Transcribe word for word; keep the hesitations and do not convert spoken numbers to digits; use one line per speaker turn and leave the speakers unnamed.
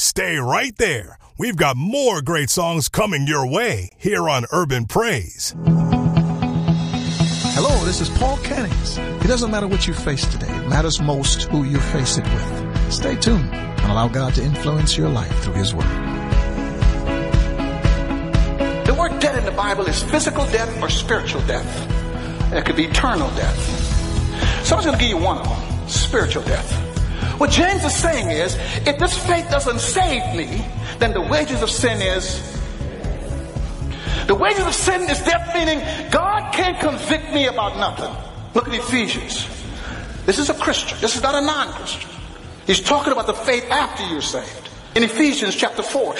Stay right there. We've got more great songs coming your way here on Urban Praise.
Hello, this is Paul Cannings. It doesn't matter what you face today. It matters most who you face it with. Stay tuned and allow God to influence your life through His Word.
The word death in the Bible is physical death or spiritual death. It could be eternal death. So I'm just going to give you one of them. Spiritual death. What James is saying is, if this faith doesn't save me, then the wages of sin is... The wages of sin is death, meaning God can't convict me about nothing. Look at Ephesians. This is a Christian. This is not a non-Christian. He's talking about the faith after you're saved. In Ephesians chapter four,